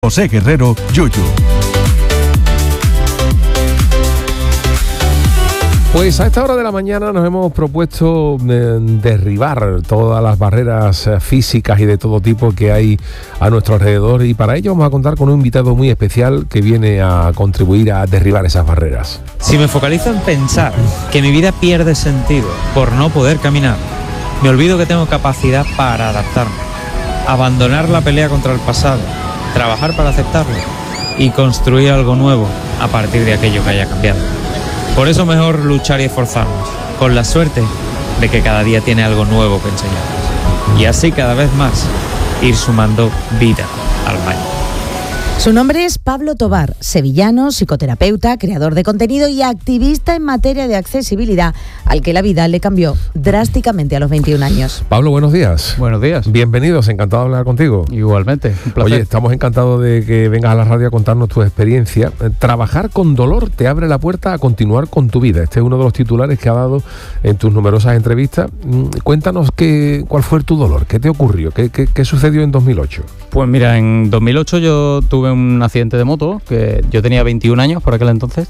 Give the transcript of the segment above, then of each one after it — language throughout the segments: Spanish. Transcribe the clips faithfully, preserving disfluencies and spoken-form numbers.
José Guerrero, Yuyu. Pues a esta hora de la mañana nos hemos propuesto eh, derribar todas las barreras eh, físicas y de todo tipo que hay a nuestro alrededor, y para ello vamos a contar con un invitado muy especial que viene a contribuir a derribar esas barreras. Si me focalizo en pensar que mi vida pierde sentido por no poder caminar, me olvido que tengo capacidad para adaptarme, abandonar la pelea contra el pasado, trabajar para aceptarlo y construir algo nuevo a partir de aquello que haya cambiado. Por eso mejor luchar y esforzarnos, con la suerte de que cada día tiene algo nuevo que enseñarnos. Y así cada vez más ir sumando vida al baño. Su nombre es Pablo Tobar, sevillano, psicoterapeuta, creador de contenido y activista en materia de accesibilidad, al que la vida le cambió drásticamente a los veintiún años. Pablo, buenos días. Buenos días. Bienvenidos, encantado de hablar contigo. Igualmente, un placer. Oye, estamos encantados de que vengas a la radio a contarnos tu experiencia. Trabajar con dolor te abre la puerta a continuar con tu vida. Este es uno de los titulares que ha dado en tus numerosas entrevistas. Cuéntanos qué, cuál fue tu dolor, qué te ocurrió, qué, qué, qué sucedió en dos mil ocho. Pues mira, en dos mil ocho yo tuve un accidente de moto, que yo tenía veintiún años por aquel entonces,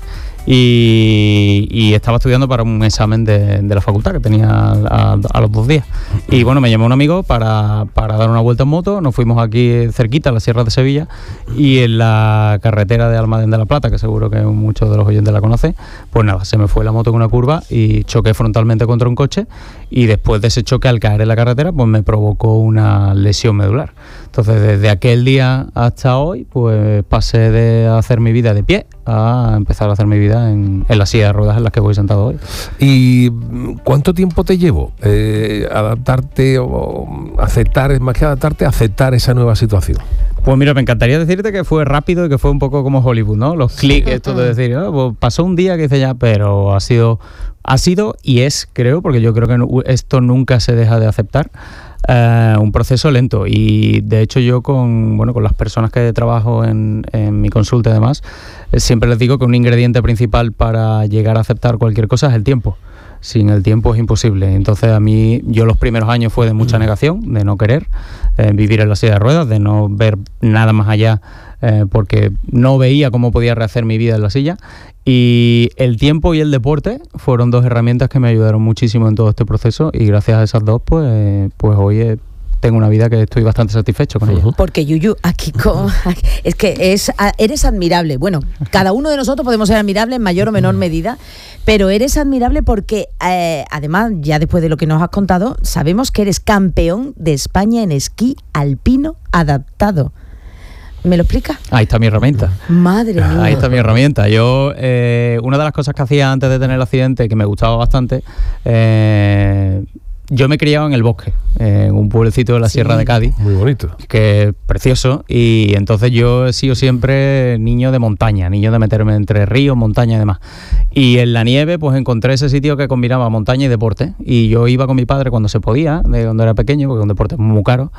y, y estaba estudiando para un examen de, de la facultad que tenía a, a los dos días. Y bueno, me llamó un amigo para, para dar una vuelta en moto. Nos fuimos aquí cerquita, a la Sierra de Sevilla, y en la carretera de Almadén de la Plata, que seguro que muchos de los oyentes la conocen, pues nada, se me fue la moto en una curva y choqué frontalmente contra un coche, y después de ese choque, al caer en la carretera, pues me provocó una lesión medular. Entonces, desde aquel día hasta hoy, pues pasé de hacer mi vida de pie a empezar a hacer mi vida en, en la silla de ruedas en la que voy sentado hoy. ¿Y cuánto tiempo te llevó eh, adaptarte o aceptar, más que adaptarte, aceptar esa nueva situación? Pues mira, me encantaría decirte que fue rápido y que fue un poco como Hollywood, ¿no? Los clics, esto de decir, oh, pues pasó un día que hice ya, pero ha sido, ha sido y es, creo, porque yo creo que no, esto nunca se deja de aceptar, Uh, un proceso lento. Y de hecho yo con bueno con las personas que trabajo en, en mi consulta y demás, eh, siempre les digo que un ingrediente principal para llegar a aceptar cualquier cosa es el tiempo. Sin el tiempo es imposible. Entonces a mí, yo los primeros años fue de mucha negación, de no querer eh, vivir en la silla de ruedas, de no ver nada más allá, eh, porque no veía cómo podía rehacer mi vida en la silla. Y el tiempo y el deporte fueron dos herramientas que me ayudaron muchísimo en todo este proceso, y gracias a esas dos pues, pues hoy he, tengo una vida que estoy bastante satisfecho con ella. Porque Yuyu, aquí con, es que es, eres admirable. Bueno, cada uno de nosotros podemos ser admirables en mayor o menor medida, pero eres admirable porque eh, además, ya después de lo que nos has contado, sabemos que eres campeón de España en esquí alpino adaptado. ¿Me lo explica? Ahí está mi herramienta. Madre mía. Ahí está mi herramienta. Yo, eh, una de las cosas que hacía antes de tener el accidente, que me gustaba bastante, eh, yo me he criado en el bosque, en un pueblecito de la sí. Sierra de Cádiz. Muy bonito. Que es precioso. Y entonces yo he sido siempre niño de montaña, niño de meterme entre ríos, montaña y demás. Y en la nieve, pues encontré ese sitio que combinaba montaña y deporte. Y yo iba con mi padre cuando se podía, de cuando era pequeño, porque es un deporte muy caro.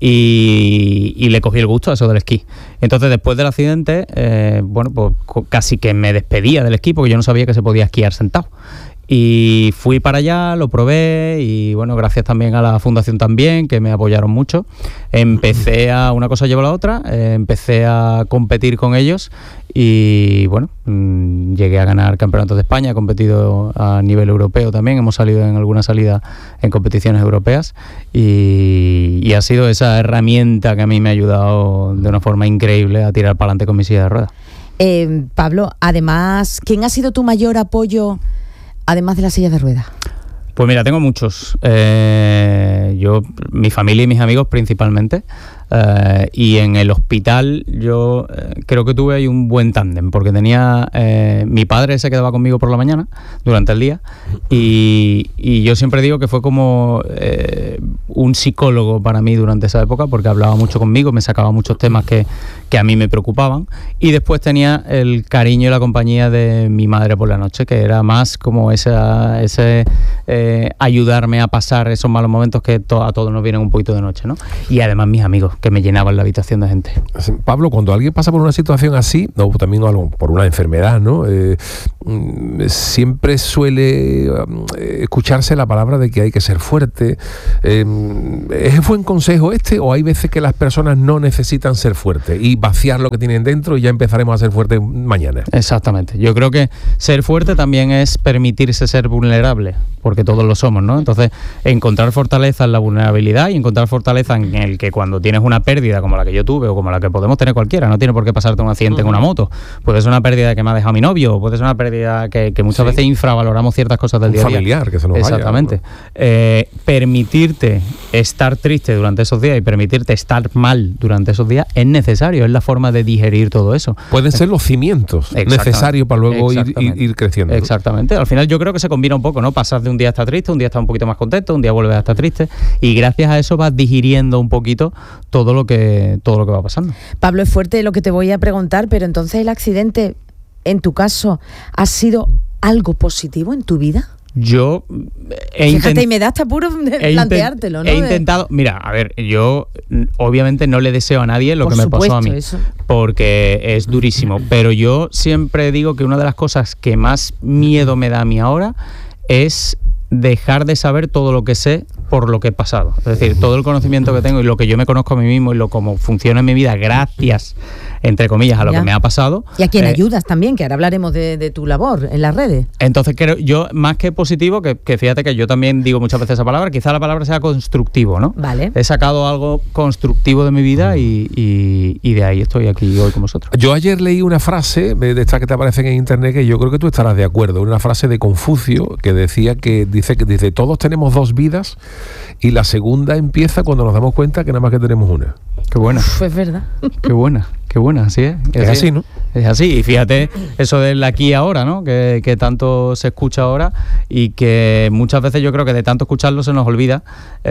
Y, y le cogí el gusto a eso del esquí. Entonces, después del accidente, eh, bueno, pues casi que me despedía del esquí, porque yo no sabía que se podía esquiar sentado. Y fui para allá, lo probé, y bueno, gracias también a la Fundación también, que me apoyaron mucho. Empecé a, una cosa llevó a la otra, eh, empecé a competir con ellos, y bueno, mmm, llegué a ganar campeonatos de España, he competido a nivel europeo también, hemos salido en alguna salida en competiciones europeas, y, y ha sido esa herramienta que a mí me ha ayudado de una forma increíble a tirar para adelante con mi silla de ruedas. Eh, Pablo, además, ¿quién ha sido tu mayor apoyo, además de la silla de ruedas? Pues mira, tengo muchos. Eh, yo, mi familia y mis amigos principalmente. Uh, y en el hospital yo eh, creo que tuve ahí un buen tándem, porque tenía eh, mi padre se quedaba conmigo por la mañana durante el día, y, y yo siempre digo que fue como eh, un psicólogo para mí durante esa época, porque hablaba mucho conmigo, me sacaba muchos temas que, que a mí me preocupaban, y después tenía el cariño y la compañía de mi madre por la noche, que era más como esa, ese eh, ayudarme a pasar esos malos momentos que to- a todos nos vienen un poquito de noche, ¿no? Y además mis amigos, que me llenaban la habitación de gente. Pablo, cuando alguien pasa por una situación así, o no, también algo, por una enfermedad, ¿no? Eh, siempre suele eh, escucharse la palabra de que hay que ser fuerte. Eh, ¿Es buen consejo este o hay veces que las personas no necesitan ser fuertes y vaciar lo que tienen dentro y ya empezaremos a ser fuertes mañana? Exactamente. Yo creo que ser fuerte también es permitirse ser vulnerable, porque todos lo somos, ¿no? Entonces, encontrar fortaleza en la vulnerabilidad y encontrar fortaleza en el que cuando tienes una pérdida como la que yo tuve o como la que podemos tener cualquiera, no tiene por qué pasarte un accidente uh-huh. en una moto, puede ser una pérdida que me ha dejado mi novio, puede ser una pérdida que, que muchas sí. veces infravaloramos ciertas cosas del un día a día. Familiar que se nos Exactamente. vaya, ¿no? Eh, permitirte estar triste durante esos días y permitirte estar mal durante esos días es necesario, es la forma de digerir todo eso. Pueden ser los cimientos necesarios para luego ir, ir, ir creciendo. Exactamente. Al final yo creo que se combina un poco, ¿no? Pasas de un día a estar triste, un día estás un poquito más contento, un día vuelves a estar triste y gracias a eso vas digiriendo un poquito todo lo que todo lo que va pasando. Pablo, es fuerte lo que te voy a preguntar, pero entonces el accidente, en tu caso, ¿ha sido algo positivo en tu vida? Yo he Fíjate, y me da hasta puro planteártelo, ¿no? He intentado, mira, a ver, yo obviamente no le deseo a nadie lo Por que me supuesto, pasó a mí, eso. porque es durísimo, pero yo siempre digo que una de las cosas que más miedo me da a mí ahora es dejar de saber todo lo que sé por lo que he pasado. Es decir, todo el conocimiento que tengo y lo que yo me conozco a mí mismo y lo cómo funciona en mi vida gracias, entre comillas, a lo ya. que me ha pasado. Y a quien eh, ayudas también, que ahora hablaremos de, de tu labor en las redes. Entonces creo yo, más que positivo, que, que fíjate que yo también digo muchas veces esa palabra, quizá la palabra sea constructivo, ¿no? Vale. He sacado algo constructivo de mi vida y, y, y de ahí estoy aquí hoy con vosotros. Yo ayer leí una frase de estas que te aparecen en internet que yo creo que tú estarás de acuerdo, una frase de Confucio que decía que dice que dice todos tenemos dos vidas y la segunda empieza cuando nos damos cuenta que nada más que tenemos una. Qué buena. Uf, es verdad. Qué buena, qué buena, así es. Es, es así, así, ¿no? Es así, y fíjate eso del aquí y ahora, ¿no? Que, que tanto se escucha ahora y que muchas veces yo creo que de tanto escucharlo se nos olvida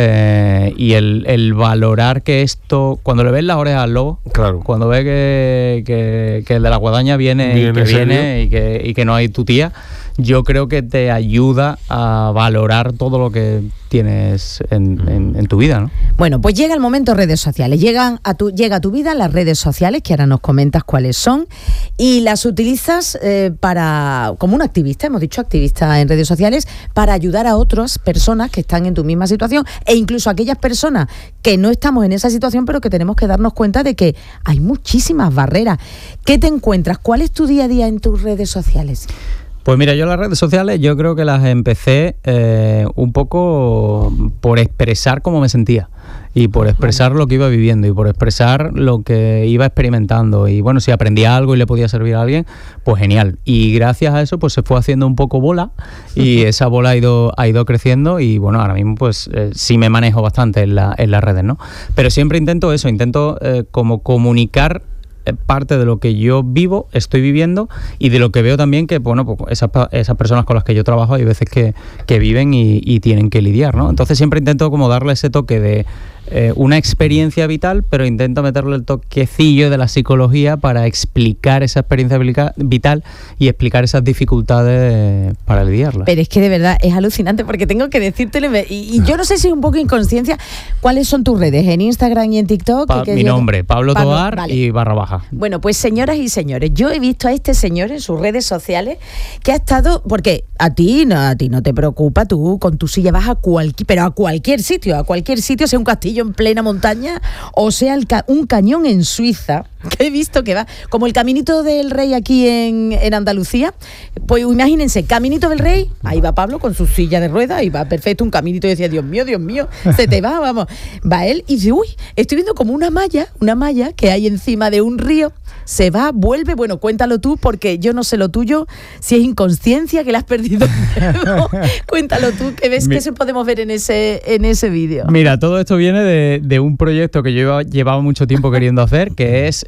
eh, y el, el valorar que esto, cuando le ves las orejas al lobo, claro. cuando ves que, que, que el de la guadaña viene, ¿Viene y que viene y que, y que no hay tu tía, yo creo que te ayuda a valorar todo lo que tienes en, en, en tu vida, ¿no? Bueno, pues llega el momento redes sociales. Llegan a tu, llega a tu vida las redes sociales, que ahora nos comentas cuáles son, y las utilizas eh, para como un activista, hemos dicho activista en redes sociales, para ayudar a otras personas que están en tu misma situación e incluso a aquellas personas que no estamos en esa situación, pero que tenemos que darnos cuenta de que hay muchísimas barreras. ¿Qué te encuentras? ¿Cuál es tu día a día en tus redes sociales? Pues mira, yo las redes sociales yo creo que las empecé eh, un poco por expresar cómo me sentía y por expresar lo que iba viviendo y por expresar lo que iba experimentando y bueno, si aprendía algo y le podía servir a alguien, pues genial. Y gracias a eso pues se fue haciendo un poco bola y esa bola ha ido, ha ido creciendo y bueno, ahora mismo pues eh, sí me manejo bastante en, la, en las redes, ¿no? Pero siempre intento eso, intento eh, como comunicar parte de lo que yo vivo, estoy viviendo y de lo que veo también que, bueno, pues esas, esas personas con las que yo trabajo hay veces que, que viven y, y tienen que lidiar, ¿no? Entonces siempre intento como darle ese toque de eh, una experiencia vital, pero intento meterle el toquecillo de la psicología para explicar esa experiencia vital y explicar esas dificultades para lidiarlas. Pero es que de verdad es alucinante porque tengo que decírtelo y, y yo no sé si es un poco inconsciencia. ¿Cuáles son tus redes? ¿En Instagram y en TikTok? Pa- mi nombre, Pablo, Pablo Tobar vale. Y barra baja. Bueno, pues señoras y señores, yo he visto a este señor en sus redes sociales que ha estado, porque a ti no, a ti no te preocupa, tú con tu silla vas a cualquier, pero a cualquier sitio, a cualquier sitio, sea un castillo en plena montaña o sea el ca- un cañón en Suiza, que he visto que va, como el Caminito del Rey aquí en, en Andalucía, pues imagínense, Caminito del Rey, ahí va Pablo con su silla de ruedas y va perfecto, un caminito y decía, Dios mío, Dios mío, se te va, vamos, va él y dice, uy, estoy viendo como una malla, una malla que hay encima de un río, se va, vuelve, bueno, cuéntalo tú porque yo no sé lo tuyo, si es inconsciencia que le has perdido miedo, cuéntalo tú, que ves Mi... que se podemos ver en ese, en ese vídeo. Mira, todo esto viene de, de un proyecto que yo llevaba mucho tiempo queriendo hacer, que es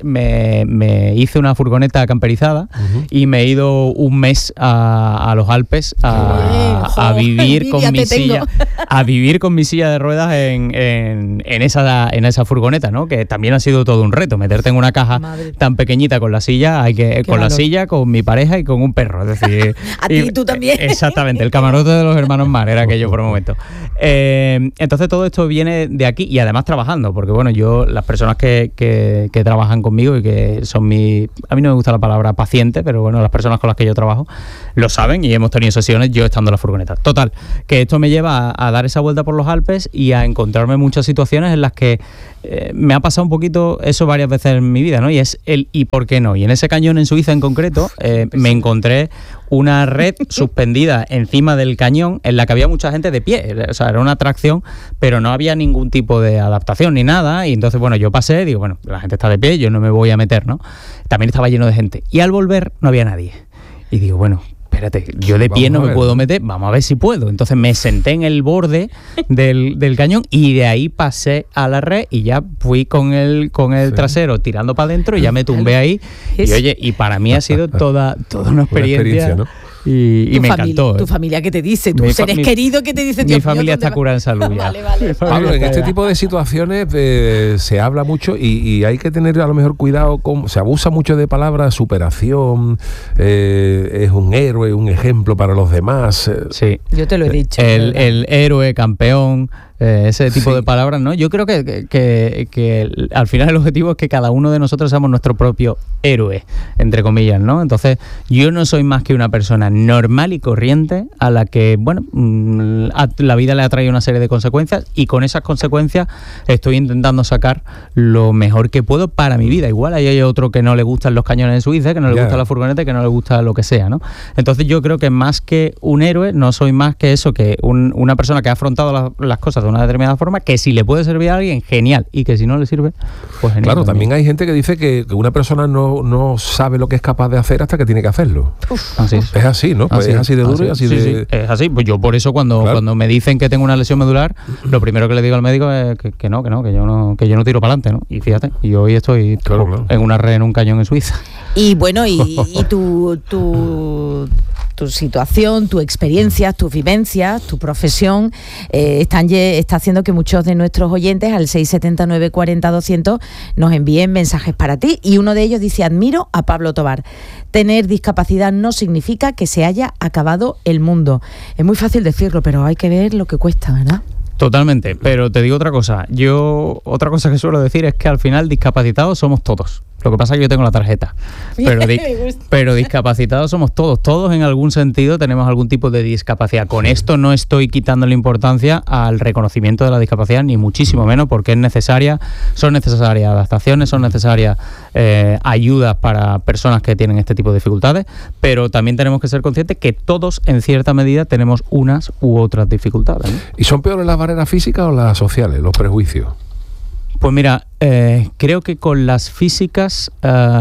me, me hice una furgoneta camperizada uh-huh. y me he ido un mes a, a los Alpes a, a, a vivir con mi silla, a vivir con mi silla de ruedas en, en, en, esa, en esa furgoneta, ¿no? Que también ha sido todo un reto, meterte en una caja Madre. tan pequeñita con la silla, hay que con valor. la silla, con mi pareja y con un perro. Es decir, a ti y tú también. Exactamente, el camarote de los hermanos Mar era aquello por un momento. Eh, entonces todo esto viene de aquí y además trabajando, porque bueno, yo, las personas que, que, que trabajan conmigo y que son mi, a mí no me gusta la palabra paciente, pero bueno, las personas con las que yo trabajo lo saben y hemos tenido sesiones yo estando en la furgoneta. Total, que esto me lleva a, a dar esa vuelta por los Alpes y a encontrarme muchas situaciones en las que eh, me ha pasado un poquito eso varias veces en mi vida, ¿no? Y es el ¿y por qué no? Y en ese cañón en Suiza en concreto eh, me encontré una red suspendida encima del cañón en la que había mucha gente de pie, o sea, era una atracción, pero no había ningún tipo de adaptación ni nada, y entonces, bueno, yo pasé, digo, bueno, la gente está de pie, yo no me voy a meter, ¿no? También estaba lleno de gente, y al volver no había nadie, y digo, bueno, espérate, yo de pie no me puedo meter, vamos a ver si puedo. Entonces me senté en el borde del, del cañón y de ahí pasé a la red y ya fui con el, con el sí. trasero tirando para adentro y ya me tumbé ahí. Y oye, y para mí ha sido toda, toda una experiencia. Una experiencia, ¿no? Y, y me familia, encantó. Tu familia, ¿qué te dice? Tus seres mi, queridos, ¿qué te dicen? Mi familia está curada en salud ya. Vale, vale. Pablo, en este tipo de situaciones eh, se habla mucho y, y hay que tener a lo mejor cuidado con, se abusa mucho de palabras, superación, eh, es un héroe, un ejemplo para los demás. Sí. Yo te lo he dicho. El, el héroe, campeón, eh, ese tipo sí. de palabras, ¿no? Yo creo que, que, que, que al final el objetivo es que cada uno de nosotros seamos nuestro propio héroe, entre comillas, ¿no? Entonces, yo no soy más que una persona normal y corriente a la que, bueno, la vida le ha traído una serie de consecuencias y con esas consecuencias estoy intentando sacar lo mejor que puedo para mi vida. Igual ahí hay otro que no le gustan los cañones de Suiza, que no le yeah. gusta la furgoneta, que no le gusta lo que sea, ¿no? Entonces yo creo que más que un héroe, no soy más que eso, que un, una persona que ha afrontado la, las cosas de una determinada forma, que si le puede servir a alguien, genial, y que si no le sirve, pues genial. Claro, también, también hay gente que dice que, que una persona no, no sabe lo que es capaz de hacer hasta que tiene que hacerlo. Uf, así es. Es así, ¿no? Pues así, es así de duro así, y así sí, de... Sí, es así. Pues yo por eso cuando, claro. cuando me dicen que tengo una lesión medular, lo primero que le digo al médico es que, que no, que no, que yo no, que yo no tiro para adelante, ¿no? Y fíjate, y hoy estoy claro, claro. en una red en un cañón en Suiza. Y bueno, y, y tu, tu, tu situación, tu experiencia, tus vivencias, tu profesión, eh, están, está haciendo que muchos de nuestros oyentes al seis siete nueve cuatro cero doscientos nos envíen mensajes para ti. Y uno de ellos dice: admiro a Pablo Tobar. Tener discapacidad no significa que se haya acabado el mundo. Es muy fácil decirlo, pero hay que ver lo que cuesta, ¿verdad? Totalmente, pero te digo otra cosa. Yo, otra cosa que suelo decir es que al final discapacitados somos todos. Lo que pasa es que yo tengo la tarjeta, pero, di- pero discapacitados somos todos. Todos en algún sentido tenemos algún tipo de discapacidad. Con esto no estoy quitando la importancia al reconocimiento de la discapacidad, ni muchísimo menos, porque es necesaria, son necesarias adaptaciones, son necesarias eh, ayudas para personas que tienen este tipo de dificultades, pero también tenemos que ser conscientes que todos, en cierta medida, tenemos unas u otras dificultades, ¿no? ¿Y son peores las barreras físicas o las sociales, los prejuicios? Pues mira, eh, creo que con las físicas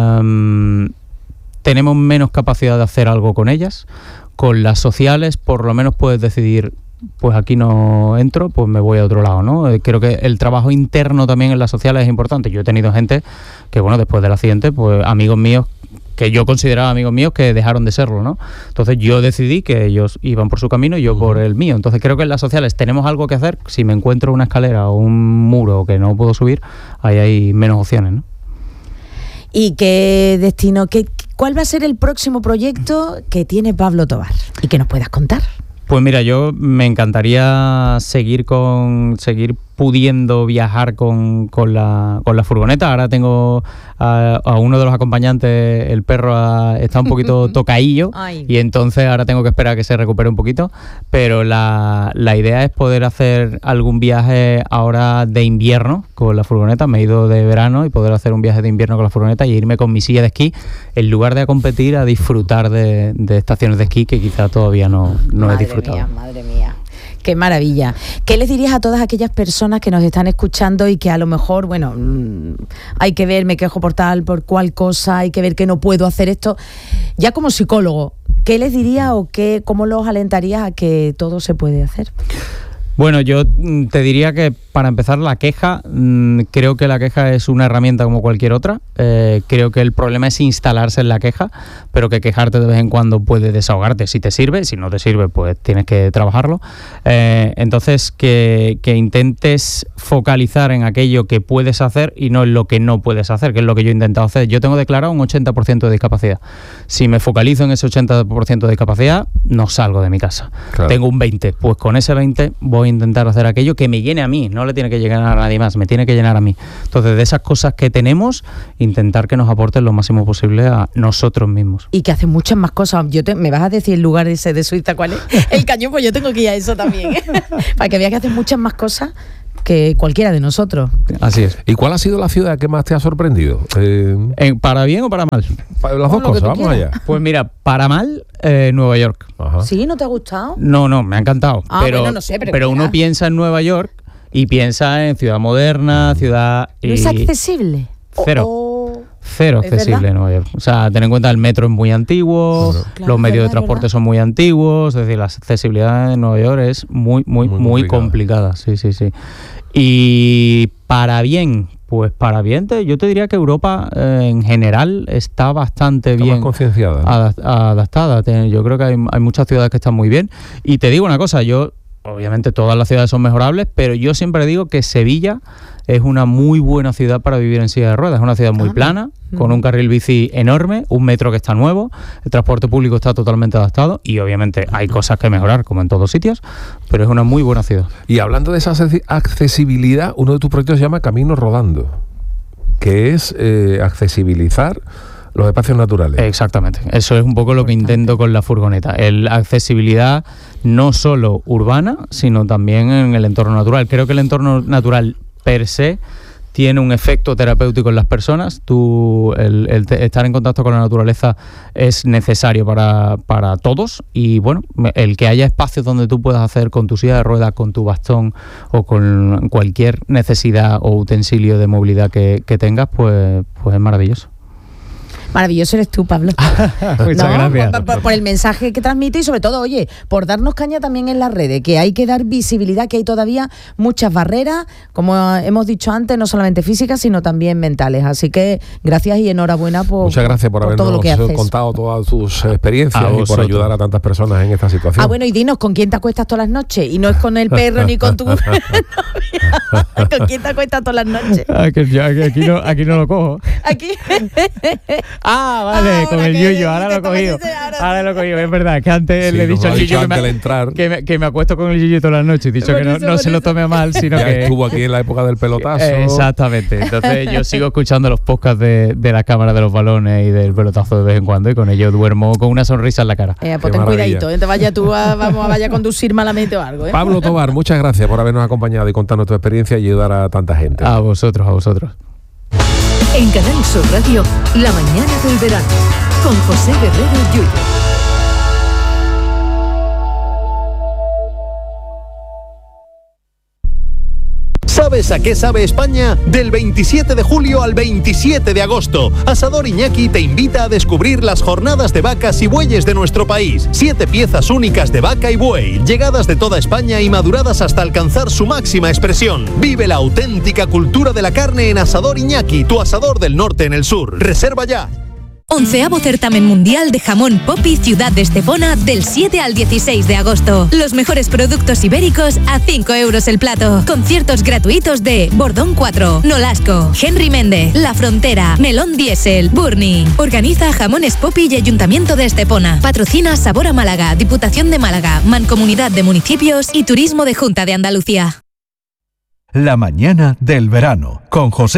eh, tenemos menos capacidad de hacer algo con ellas. Con las sociales, por lo menos puedes decidir, pues aquí no entro, pues me voy a otro lado, ¿no? Eh, creo que el trabajo interno también en las sociales es importante. Yo he tenido gente que, bueno, después del accidente, pues amigos míos, que yo consideraba amigos míos, que dejaron de serlo, ¿no? Entonces yo decidí que ellos iban por su camino y yo por el mío. Entonces creo que en las sociales tenemos algo que hacer. Si me encuentro una escalera o un muro que no puedo subir, ahí hay menos opciones, ¿no? ¿Y qué destino, qué, cuál va a ser el próximo proyecto que tiene Pablo Tobar y que nos puedas contar? Pues mira, yo me encantaría seguir con seguir pudiendo viajar con, con, la, con la furgoneta. Ahora tengo a, a uno de los acompañantes, el perro a, está un poquito tocaillo y entonces ahora tengo que esperar a que se recupere un poquito, pero la, la idea es poder hacer algún viaje ahora de invierno con la furgoneta. Me he ido de verano y poder hacer un viaje de invierno con la furgoneta y irme con mi silla de esquí en lugar de a competir, a disfrutar de, de estaciones de esquí que quizá todavía no, no madre he disfrutado. Mía, madre mía. Qué maravilla. ¿Qué les dirías a todas aquellas personas que nos están escuchando y que a lo mejor, bueno, mmm, hay que ver, me quejo por tal, por cual cosa, hay que ver que no puedo hacer esto? Ya como psicólogo, ¿qué les dirías o qué, cómo los alentarías a que todo se puede hacer? Bueno, yo te diría que para empezar, la queja, mmm, creo que la queja es una herramienta como cualquier otra. Eh, creo que el problema es instalarse en la queja, pero que quejarte de vez en cuando puede desahogarte si te sirve. Si no te sirve, pues tienes que trabajarlo. Eh, entonces, que, que intentes focalizar en aquello que puedes hacer y no en lo que no puedes hacer, que es lo que yo he intentado hacer. Yo tengo declarado un ochenta por ciento de discapacidad. Si me focalizo en ese ochenta por ciento de discapacidad, no salgo de mi casa. Claro. Tengo un veinte, pues con ese veinte voy a intentar hacer aquello que me llene a mí, no le tiene que llenar a nadie más, me tiene que llenar a mí. Entonces, de esas cosas que tenemos, intentar que nos aporten lo máximo posible a nosotros mismos. Y que hacen muchas más cosas. Yo te, ¿Me vas a decir el lugar ese de Suiza cuál es? El Cañón, pues yo tengo que ir a eso también. Para que veas que hacen muchas más cosas que cualquiera de nosotros. Así es. ¿Y cuál ha sido la ciudad que más te ha sorprendido? Eh, ¿En, ¿Para bien o para mal? Para las dos cosas, vamos allá. Pues mira, para mal, eh, Nueva York. Ajá. ¿Sí? ¿No te ha gustado? No, no, me ha encantado. Ah, pero bueno, no sé, pero, pero uno piensa en Nueva York y piensa en ciudad moderna, ciudad... ¿No es accesible? Cero. O... Cero accesible en Nueva York. O sea, ten en cuenta, el metro es muy antiguo, claro. Claro, los medios verdad, de transporte verdad. son muy antiguos, es decir, la accesibilidad en Nueva York es muy, muy, muy, muy complicada. complicada. Sí, sí, sí. Y para bien, pues para bien, te, yo te diría que Europa eh, en general está bastante está bien más concienciada, ¿no? adap- adaptada. Yo creo que hay, hay muchas ciudades que están muy bien. Y te digo una cosa, yo, obviamente todas las ciudades son mejorables, pero yo siempre digo que Sevilla es una muy buena ciudad para vivir en silla de ruedas. Es una ciudad muy ah, plana, mm. con un carril bici enorme, un metro que está nuevo, el transporte público está totalmente adaptado y obviamente hay cosas que mejorar, como en todos sitios, pero es una muy buena ciudad. Y hablando de esa accesibilidad, uno de tus proyectos se llama Camino Rodando, que es eh, accesibilizar los espacios naturales. Exactamente, eso es un poco lo que intento con la furgoneta, el accesibilidad no solo urbana, sino también en el entorno natural. Creo que el entorno natural per se tiene un efecto terapéutico en las personas. Tú, el, el te, estar en contacto con la naturaleza es necesario para, para todos y bueno, el que haya espacios donde tú puedas hacer con tu silla de ruedas, con tu bastón o con cualquier necesidad o utensilio de movilidad que, que tengas, pues, pues es maravilloso. Maravilloso eres tú, Pablo. Muchas no, gracias. Por, por, por el mensaje que transmite y sobre todo, oye, por darnos caña también en las redes, que hay que dar visibilidad, que hay todavía muchas barreras, como hemos dicho antes, no solamente físicas, sino también mentales. Así que gracias y enhorabuena por, Muchas gracias por, por habernos todo lo que haces. contado todas tus experiencias y por ayudar a tantas personas en esta situación. Ah, bueno, y dinos, ¿con quién te acuestas todas las noches? Y no es con el perro ni con tu novia. ¿Con quién te acuestas todas las noches? Ah, que yo, aquí, no, aquí no lo cojo. Aquí. Ah, vale, ah, con el yuyo, ahora lo he cogido. Ahora, ahora lo he cogido, es verdad, que antes sí, le he dicho al yuyo que me, que, me, que me acuesto con el yuyo todas las noches. He dicho que no, no se lo tome a mal, sino ya que... estuvo aquí en la época del pelotazo. Exactamente, entonces yo sigo escuchando los podcasts de, de la cámara de los balones y del pelotazo de vez en cuando y con ello duermo con una sonrisa en la cara. Eh, pues ten cuidadito, ¿eh? Te vaya tú a, vamos a vaya a conducir malamente o algo. ¿eh? Pablo Tobar, muchas gracias por habernos acompañado y contarnos tu experiencia y ayudar a tanta gente. A vosotros, a vosotros. En Canal Sur Radio, La Mañana del Verano, con José Guerrero Yuyo. ¿Sabes a qué sabe España? Del veintisiete de julio al veintisiete de agosto, Asador Iñaki te invita a descubrir las jornadas de vacas y bueyes de nuestro país. Siete piezas únicas de vaca y buey, llegadas de toda España y maduradas hasta alcanzar su máxima expresión. Vive la auténtica cultura de la carne en Asador Iñaki, tu asador del norte en el sur. Reserva ya. Onceavo Certamen Mundial de Jamón Popi Ciudad de Estepona del siete al dieciséis de agosto. Los mejores productos ibéricos a cinco euros el plato. Conciertos gratuitos de Bordón cuatro, Nolasco, Henry Méndez, La Frontera, Melón Diesel, Burni. Organiza Jamones Popi y Ayuntamiento de Estepona. Patrocina Sabor a Málaga, Diputación de Málaga, Mancomunidad de Municipios y Turismo de Junta de Andalucía. La mañana del verano con José